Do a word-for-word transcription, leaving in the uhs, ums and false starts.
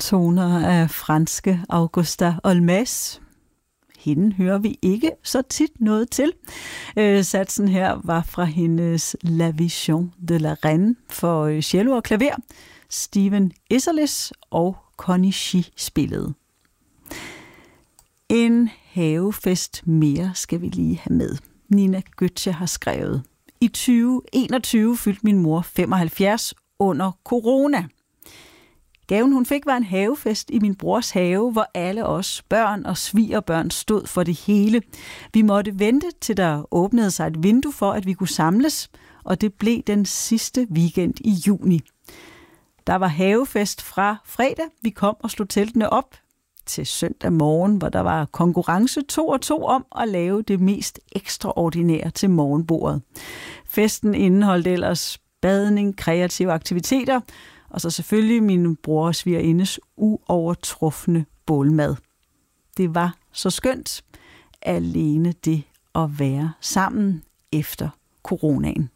Toner af franske Augusta Olmès. Hende hører vi ikke så tit noget til. Øh, satsen her var fra hendes La Vision de la Reine for cello og klaver. Stephen Isserlis og Connie Shih spillede. En havefest mere skal vi lige have med. Nina Goethe har skrevet: I tyve enogtyve fyldte min mor femoghalvfjerds under corona. Gaven hun fik var en havefest i min brors have, hvor alle os børn og svigerbørn stod for det hele. Vi måtte vente til der åbnede sig et vindue for, at vi kunne samles, og det blev den sidste weekend i juni. Der var havefest fra fredag, vi kom og slog teltene op, til søndag morgen, hvor der var konkurrence to og to om at lave det mest ekstraordinære til morgenbordet. Festen indeholdt ellers badning, kreative aktiviteter, og så selvfølgelig min bror og svigerindes uovertrufne bålmad. Det var så skønt, alene det at være sammen efter coronaen.